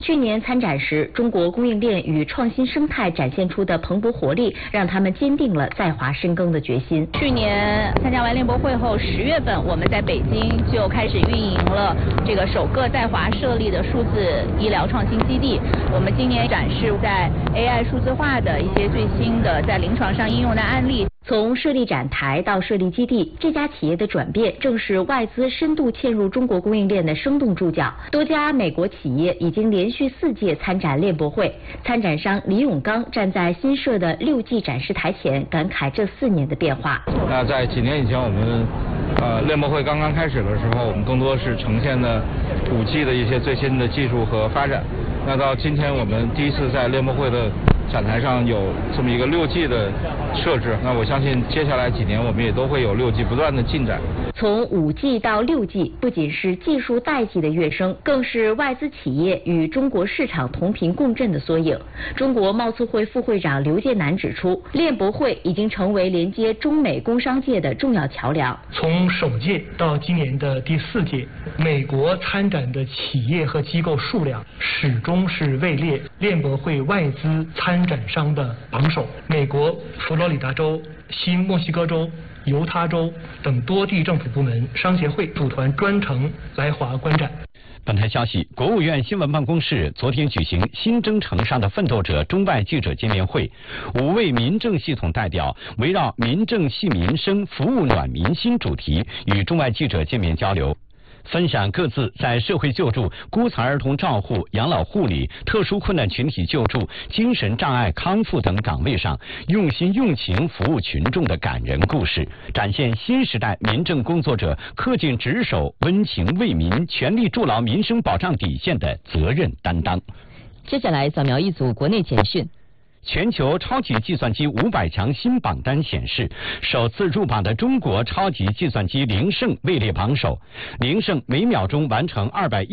去年参展时，中国供应链与创新生态展现出的蓬勃活力，让他们坚定了在华深耕的决心。 去年参加完联博会后，10月份我们在北京就开始运营了这个首个在华设立的数字医疗创新基地。我们今年展示在 AI 数字化的一些最新的在临床上应用的案例。 从设立展台到设立基地，这家企业的转变正是外资深度嵌入中国供应链的生动注脚。多家美国企业已经连续4届参展联博会，参展商李永刚站在新设的6G 展示台前，感慨这4年的变化。 那在几年以前，我们联博会刚刚开始的时候，我们更多是呈现的5G 的一些最新的技术和发展。那到今天，我们第一次在联博会的展台上有这么一个6G 的设置，那我相信接下来几年我们也都会有6G 不断的进展。 从5G 到6G，不仅是技术代际的跃升，更是外资企业与中国市场同频共振的缩影。中国贸促会副会长刘建南指出，联博会已经成为连接中美工商界的重要桥梁。 从首届到今年的第4届，美国参展的企业和机构数量始终是位列联博会外资参展商的榜首。美国佛罗里达州、新墨西哥州、犹他州等多地政府部门、商协会组团专程来华观展。 本台消息，国务院新闻办公室昨天举行新征程上的奋斗者中外记者见面会，5位民政系统代表围绕民政系民生、服务暖民心主题与中外记者见面交流，分享各自在社会救助、孤残儿童照护、养老护理、特殊困难群体救助、精神障碍康复等岗位上用心用情服务群众的感人故事，展现新时代民政工作者恪尽职守、温情为民、全力筑牢民生保障底线的责任担当。 接下来扫描一组国内简讯。 全球超级计算机500强新榜单显示，首次入榜的中国超级计算机灵胜位列榜首。灵胜每秒钟完成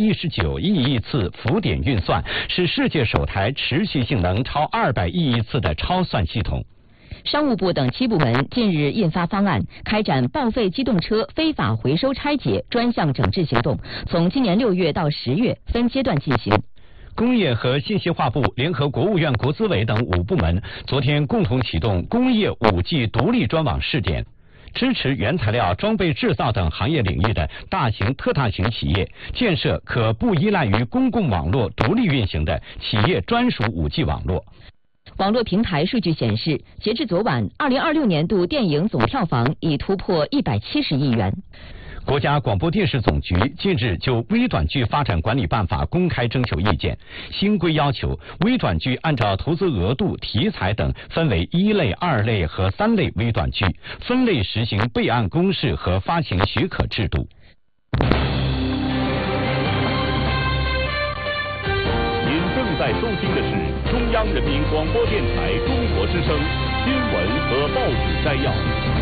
219亿次浮点运算，是世界首台持续性能超200亿次的超算系统。 商务部等7部门近日印发方案，开展报废机动车非法回收拆解专项整治行动，从今年6月到10月分阶段进行。 工业和信息化部联合国务院国资委等5部门昨天共同启动工业5G 独立专网试点，支持原材料、装备制造等行业领域的大型、特大型企业建设可不依赖于公共网络独立运行的企业专属5G 网络。 网络平台数据显示，截至昨晚，2026年度电影总票房已突破170亿元。 国家广播电视总局近日就微短剧发展管理办法公开征求意见，新规要求微短剧按照投资额度、题材等分为1类、2类和3类微短剧，分类实行备案公示和发行许可制度。 您正在收听的是中央人民广播电台中国之声新闻和报纸摘要。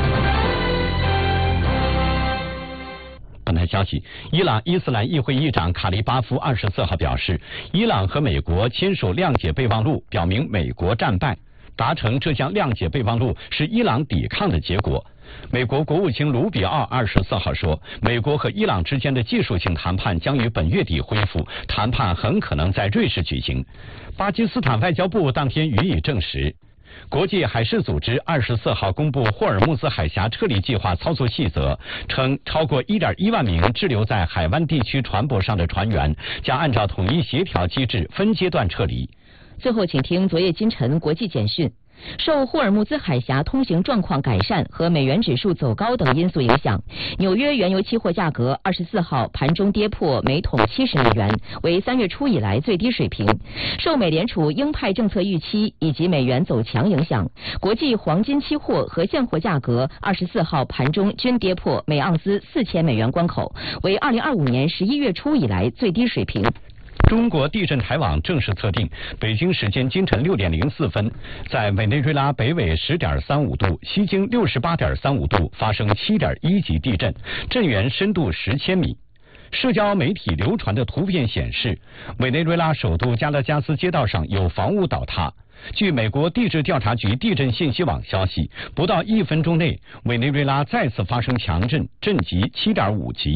本台消息，伊朗伊斯兰议会议长卡利巴夫24号表示，伊朗和美国签署谅解备忘录，表明美国战败。达成这项谅解备忘录是伊朗抵抗的结果。美国国务卿卢比奥24号说，美国和伊朗之间的技术性谈判将于本月底恢复，谈判很可能在瑞士举行。巴基斯坦外交部当天予以证实。国际海事组织24号公布霍尔木兹海峡撤离计划操作细则，称超过1.1万名滞留在海湾地区船舶上的船员将按照统一协调机制分阶段撤离。 最后，请听昨夜今晨国际简讯。受霍尔木兹海峡通行状况改善和美元指数走高等因素影响，纽约原油期货价格24号盘中跌破每桶70美元，为3月初以来最低水平。受美联储鹰派政策预期以及美元走强影响，国际黄金期货和现货价格24号盘中均跌破每盎司4000美元关口，为2025年11月初以来最低水平。 中国地震台网正式测定，北京时间今晨6点04分，在委内瑞拉北纬10.35度、西经68.35度发生7.1级地震，震源深度10千米。社交媒体流传的图片显示，委内瑞拉首都加拉加斯街道上有房屋倒塌。据美国地质调查局地震信息网消息，不到1分钟内，委内瑞拉再次发生强震，震级7.5级。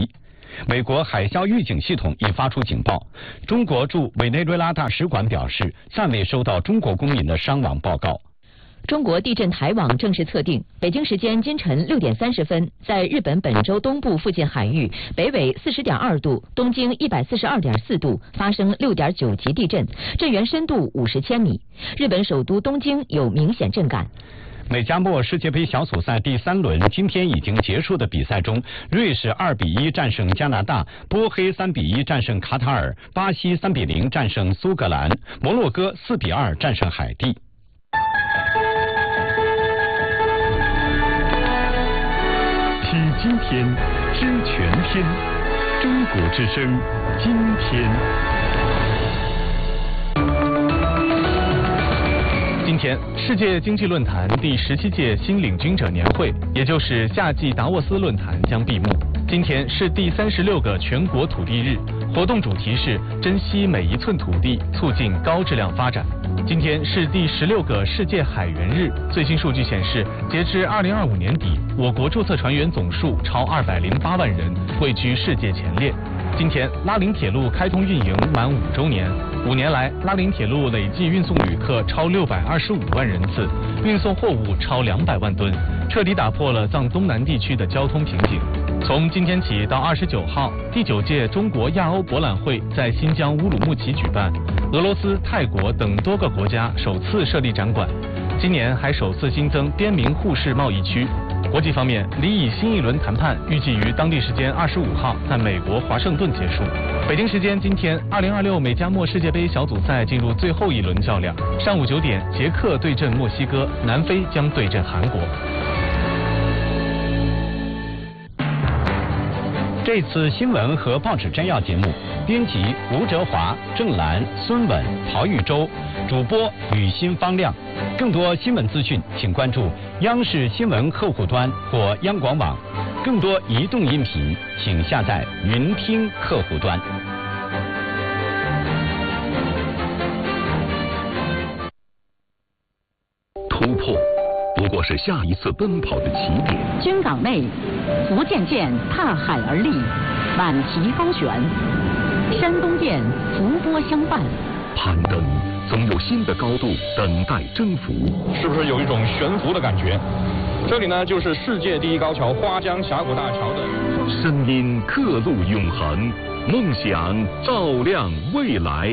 美国海啸预警系统已发出警报。中国驻委内瑞拉大使馆表示，暂未收到中国公民的伤亡报告。 中国地震台网正式测定，北京时间今晨6点30分，在日本本州东部附近海域，北纬40.2度，东经142.4度，发生6.9级地震，震源深度50千米。日本首都东京有明显震感。 美加墨世界杯小组赛第3轮今天已经结束的比赛中，瑞士2比1战胜加拿大，波黑3比1战胜卡塔尔，巴西3比0战胜苏格兰，摩洛哥4比2战胜海地。 听今天，知全天，中国之声，今天。 今天，世界经济论坛第17届新领军者年会，也就是夏季达沃斯论坛将闭幕。今天是第36个全国土地日，活动主题是珍惜每一寸土地，促进高质量发展。今天是第16个世界海员日，最新数据显示，截至2025年底，我国注册船员总数超208万人，位居世界前列。今天，拉林铁路开通运营满5周年，5年来，拉林铁路累计运送旅客超625万人次，运送货物超200万吨，彻底打破了藏东南地区的交通瓶颈。从今天起到29号，第9届中国亚欧博览会在新疆乌鲁木齐举办，俄罗斯、泰国等多个国家首次设立展馆。今年还首次新增边民互市贸易区。国际方面，离以新一轮谈判预计于当地时间25号在美国华盛顿结束。北京时间今天，2026美加墨世界杯小组赛进入最后一轮较量。上午9点，捷克对阵墨西哥，南非将对阵韩国。 这次新闻和报纸摘要节目，编辑吴哲华、郑兰、孙稳、曹玉洲，主播雨欣、方亮。更多新闻资讯，请关注央视新闻客户端或央广网。更多移动音频，请下载云听客户端。 突破不过是下一次奔跑的起点。 军港内，福建舰踏海而立，满旗高悬；山东舰浮波相伴。 攀登总有新的高度等待征服， 是不是有一种悬浮的感觉？这里呢，就是世界第一高桥花江峡谷大桥的声音刻录永恒，梦想照亮未来。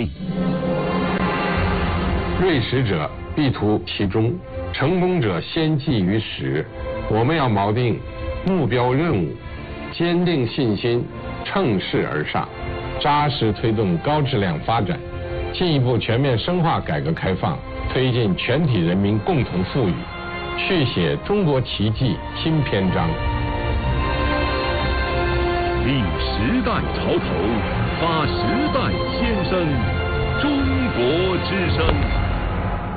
锐识者必图其中，成功者先记于始。我们要锚定目标任务，坚定信心，乘势而上，扎实推动高质量发展，进一步全面深化改革开放，推进全体人民共同富裕，续写中国奇迹新篇章。 立时代潮头，发时代先声，中国之声。